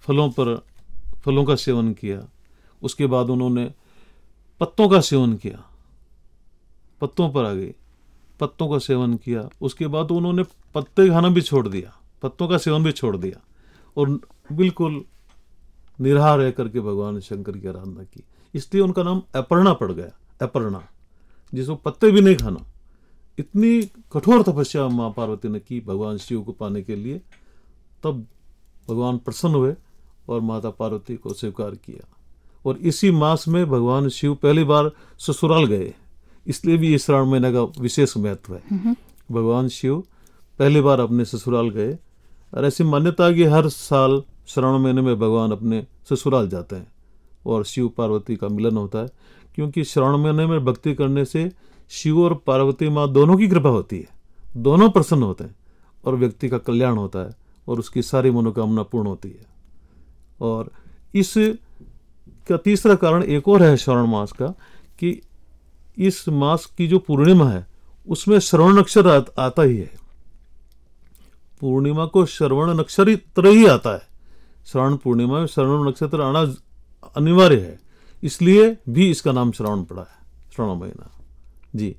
फलों का सेवन किया। उसके बाद उन्होंने पत्तों का सेवन किया, पत्तों पर आ गई, पत्तों का सेवन किया। उसके बाद उन्होंने पत्ते खाना भी छोड़ दिया, पत्तों का सेवन भी छोड़ दिया और बिल्कुल निराहार रह करके भगवान शंकर की आराधना की। इसलिए उनका नाम अपर्णा पड़ गया, अपर्णा, जिसको पत्ते भी नहीं खाना। इतनी कठोर तपस्या माँ पार्वती ने की भगवान शिव को पाने के लिए। तब भगवान प्रसन्न हुए और माता पार्वती को स्वीकार किया। और इसी मास में भगवान शिव पहली बार ससुराल गए, इसलिए भी इस श्रावण महीने का विशेष महत्व है। भगवान शिव पहली बार अपने ससुराल गए और ऐसी मान्यता है कि हर साल श्रावण महीने में भगवान अपने ससुराल जाते हैं और शिव पार्वती का मिलन होता है। क्योंकि श्रावण महीने में भक्ति करने से शिव और पार्वती माँ दोनों की कृपा होती है, दोनों प्रसन्न होते हैं और व्यक्ति का कल्याण होता है और उसकी सारी मनोकामना पूर्ण होती है। और इस का तीसरा कारण एक और है श्रावण मास का, कि इस मास की जो पूर्णिमा है उसमें श्रवण नक्षत्र आता ही है। पूर्णिमा को श्रवण नक्षत्र ही आता है। श्रावण पूर्णिमा में श्रवण नक्षत्र आना अनिवार्य है, इसलिए भी इसका नाम श्रावण पड़ा है, श्रावण महीना। जी,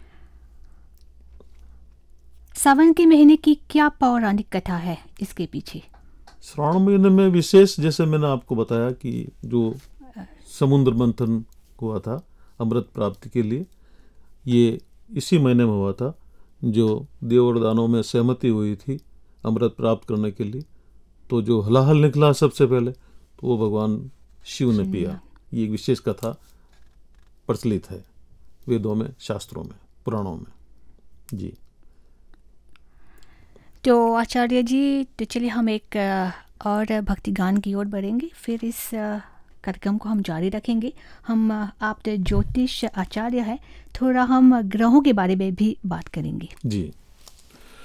सावन के महीने की क्या पौराणिक कथा है इसके पीछे? श्रावण महीने में विशेष, जैसे मैंने आपको बताया कि जो समुद्र मंथन हुआ था अमृत प्राप्ति के लिए, ये इसी महीने में हुआ था। जो देव और दानवों में सहमति हुई थी अमृत प्राप्त करने के लिए, तो जो हलाहल निकला सबसे पहले, तो वो भगवान शिव ने पिया। ये एक विशेष कथा प्रचलित है वेदों में, शास्त्रों में, पुराणों में। जी, तो आचार्य जी, तो चलिए हम एक और भक्ति गान की ओर बढ़ेंगे, फिर इस कार्यक्रम को हम जारी रखेंगे। आप तो ज्योतिष आचार्य हैं, थोड़ा हम ग्रहों के बारे में भी बात करेंगे। जी।